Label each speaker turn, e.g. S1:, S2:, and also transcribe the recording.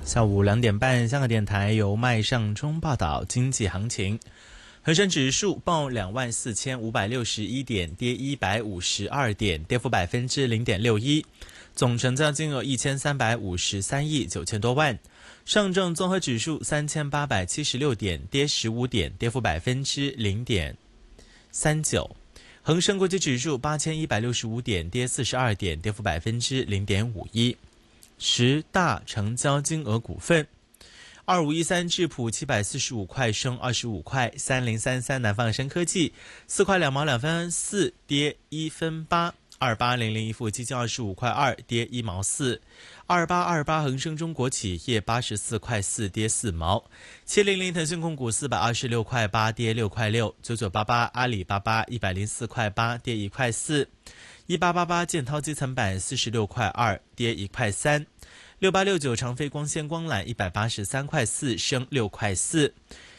S1: 下午2点半，香港电台由麦尚中报道经济行情。恒生指数报24,561点，跌152点，跌幅0.61%。总成交金额1353亿9千多万。上证综合指数3876点，跌15点，跌幅0.39%。恒生国际指数8165点，跌42点，跌幅0.51%。10大成交金额股份：2513智普745块升25块，3033南方生科技4块2毛2分4跌1分8，2800一富基金25块2跌1毛4，2828恒生中国企业84块4跌4毛，700腾讯控股426块8跌6块6，9988阿里巴巴104块8跌1块4，1888建滔基层板46块2跌1块3，6869长飞光纤光缆183块4升6块4。